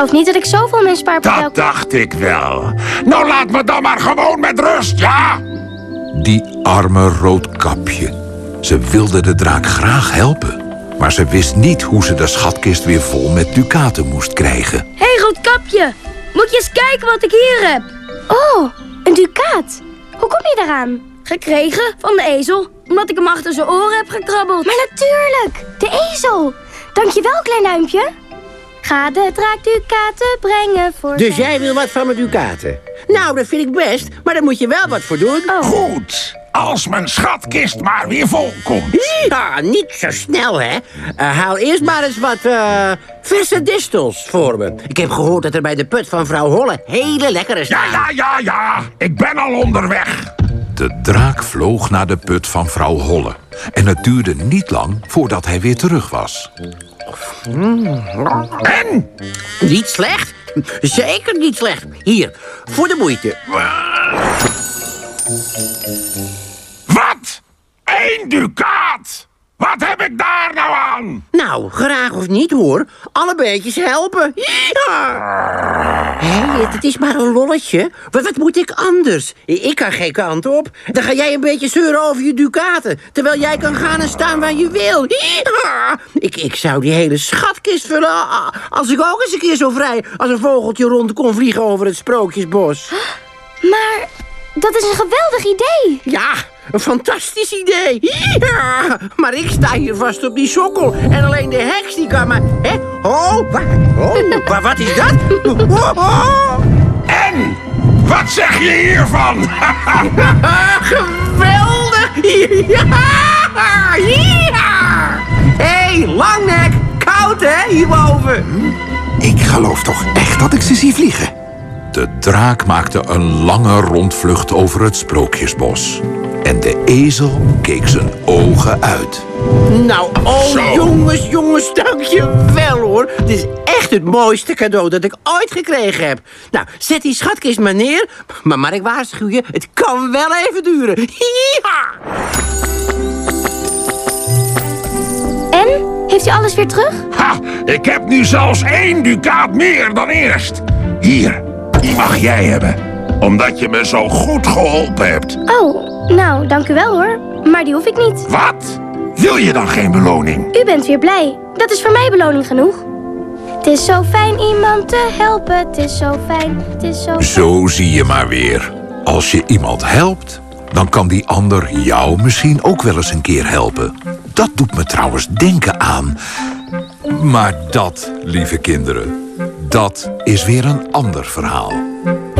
geloof niet dat ik zoveel in mijn spaarpot Dat dacht ik wel. Nou, laat me dan maar gewoon met rust, ja? Die arme Roodkapje. Ze wilde de draak graag helpen. Maar ze wist niet hoe ze de schatkist weer vol met dukaten moest krijgen. Hé, Roodkapje, moet je eens kijken wat ik hier heb. Oh, een ducaat. Hoe kom je daaraan? Gekregen van de ezel, omdat ik hem achter zijn oren heb gekrabbeld. Maar natuurlijk, de ezel. Dankjewel, klein duimpje. Ga de draak ducaten brengen voor... Dus jij wil wat van mijn ducaten? Nou, dat vind ik best, maar daar moet je wel wat voor doen. Oh. Goed, als mijn schatkist maar weer vol komt. Ja, niet zo snel, hè. Haal eerst maar eens wat verse distels voor me. Ik heb gehoord dat er bij de put van vrouw Holle hele lekkere staan. Ja, ik ben al onderweg. De draak vloog naar de put van vrouw Holle. En het duurde niet lang voordat hij weer terug was. En? Niet slecht. Zeker niet slecht. Hier, voor de moeite. Wat? 1 ducaat? Wat heb ik daar nou aan? Nou, graag of niet, hoor. Alle beetjes helpen. Ja. Hé, het is maar een lolletje. Wat moet ik anders? Ik kan geen kant op. Dan ga jij een beetje zeuren over je ducaten. Terwijl jij kan gaan en staan waar je wil. Ja. Ik zou die hele schatkist vullen als ik ook eens een keer zo vrij als een vogeltje rond kon vliegen over het Sprookjesbos. Maar dat is een geweldig idee. Ja, een fantastisch idee. Ja, maar ik sta hier vast op die sokkel. En alleen de heks die kan maar... Hè? Wat is dat? En? Wat zeg je hiervan? Geweldig! Hé, langnek! Koud, hè, hierboven? Ik geloof toch echt dat ik ze zie vliegen. De draak maakte een lange rondvlucht over het Sprookjesbos. En de ezel keek zijn ogen uit. Nou, jongens, dankjewel, hoor. Dit is echt het mooiste cadeau dat ik ooit gekregen heb. Nou, zet die schatkist maar neer. Maar ik waarschuw je, het kan wel even duren. En? Heeft u alles weer terug? Ha, ik heb nu zelfs 1 ducaat meer dan eerst. Hier, die mag jij hebben. Omdat je me zo goed geholpen hebt. Oh, nou, dank u wel hoor. Maar die hoef ik niet. Wat? Wil je dan geen beloning? U bent weer blij. Dat is voor mij beloning genoeg. Het is zo fijn iemand te helpen. Het is zo fijn, het is zo fijn. Zo zie je maar weer. Als je iemand helpt, dan kan die ander jou misschien ook wel eens een keer helpen. Dat doet me trouwens denken aan... Maar dat, lieve kinderen, dat is weer een ander verhaal.